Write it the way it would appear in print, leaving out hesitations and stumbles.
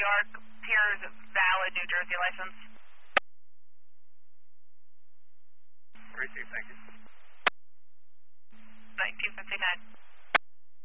York, Piers valid New Jersey license. Received, thank you.